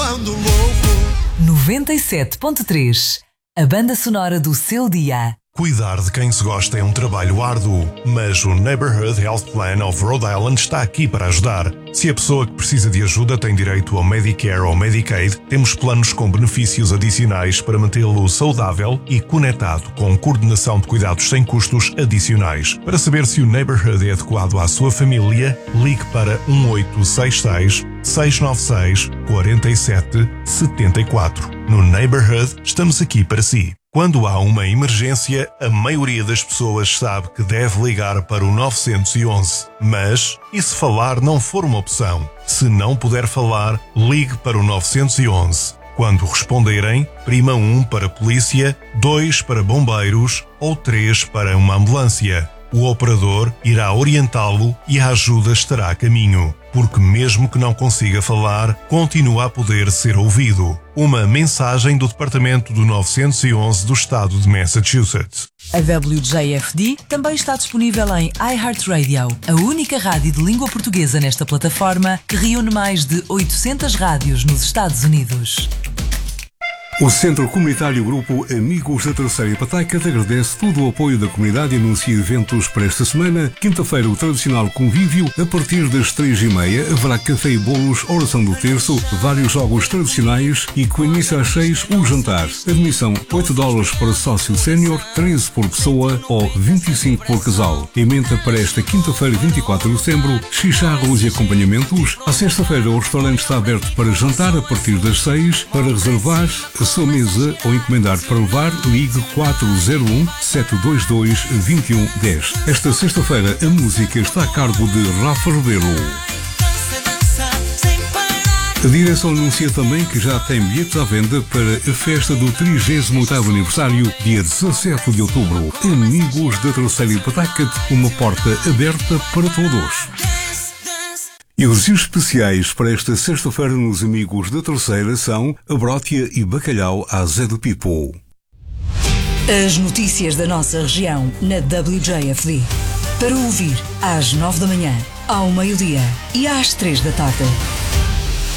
ando louco. 97.3, a banda sonora do seu dia. Cuidar de quem se gosta é um trabalho árduo, mas o Neighborhood Health Plan of Rhode Island está aqui para ajudar. Se a pessoa que precisa de ajuda tem direito ao Medicare ou Medicaid, temos planos com benefícios adicionais para mantê-lo saudável e conectado, com coordenação de cuidados sem custos adicionais. Para saber se o Neighborhood é adequado à sua família, ligue para 1866-696-4774. No Neighborhood, estamos aqui para si. Quando há uma emergência, a maioria das pessoas sabe que deve ligar para o 911. Mas, e se falar não for uma opção? Se não puder falar, ligue para o 911. Quando responderem, prima 1 para polícia, 2 para bombeiros ou 3 para uma ambulância. O operador irá orientá-lo e a ajuda estará a caminho, porque mesmo que não consiga falar, continua a poder ser ouvido. Uma mensagem do Departamento do 911 do Estado de Massachusetts. A WJFD também está disponível em iHeartRadio, a única rádio de língua portuguesa nesta plataforma que reúne mais de 800 rádios nos Estados Unidos. O Centro Comunitário Grupo Amigos da Terceira Pataca agradece todo o apoio da comunidade e anuncia eventos para esta semana. Quinta-feira, o tradicional convívio. A partir das 3h30 haverá café e bolos, oração do terço, vários jogos tradicionais e com início às 6 o jantar. Admissão $8 para sócio sénior, 13 por pessoa ou 25 por casal. Emenda para esta quinta-feira, 24 de dezembro, chicharros e acompanhamentos. À sexta-feira, o restaurante está aberto para jantar a partir das 6. Para reservar a sua mesa ou encomendar para levar, ligue 401-722-2110. Esta sexta-feira a música está a cargo de Rafa Rebelo. A direção anuncia também que já tem bilhetes à venda para a festa do 38º aniversário, dia 17 de outubro. Amigos da Terceira Pataca, uma porta aberta para todos. E os especiais para esta sexta-feira nos Amigos da Terceira são a brótia e bacalhau à Zé do Pipo. As notícias da nossa região na WJFD. Para ouvir às 9 da manhã, ao meio-dia e às 3 da tarde.